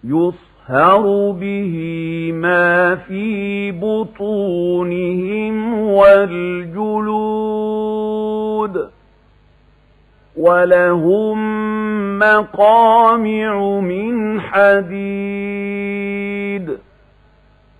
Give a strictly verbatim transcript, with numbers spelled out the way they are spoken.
يصهر به ما في بطونهم والجلود ولهم مقامع من حديد